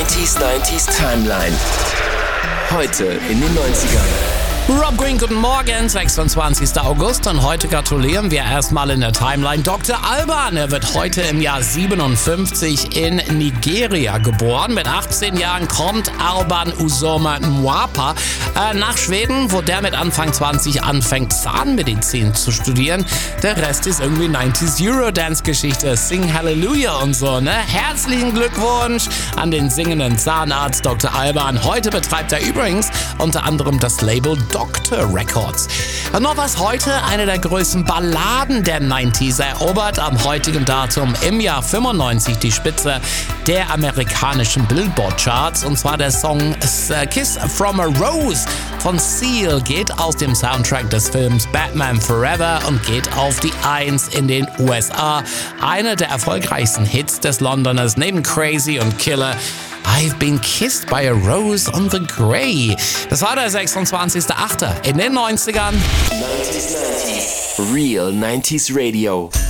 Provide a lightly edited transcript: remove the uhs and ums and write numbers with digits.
90s Timeline. Heute in den 90ern. Rob Green, guten Morgen, 26. August und heute gratulieren wir erstmal in der Timeline Dr. Alban. Er wird heute im Jahr 57 in Nigeria geboren. Mit 18 Jahren kommt Alban Uzoma Mwapa nach Schweden, wo der mit Anfang 20 anfängt Zahnmedizin zu studieren. Der Rest ist irgendwie 90s Eurodance-Geschichte, Sing Hallelujah und so, ne? Herzlichen Glückwunsch an den singenden Zahnarzt Dr. Alban. Heute betreibt er übrigens unter anderem das Label Doctor Records. Und noch was heute, eine der größten Balladen der 90s erobert am heutigen Datum im Jahr 95 die Spitze der amerikanischen Billboard-Charts. Und zwar der Song Kiss from a Rose von Seal geht aus dem Soundtrack des Films Batman Forever und geht auf die 1 in den USA. Einer der erfolgreichsten Hits des Londoners neben Crazy und Killer. I've been kissed by a rose on the grey. Das war der 26.8. in den 90ern. 90s. Real 90s Radio.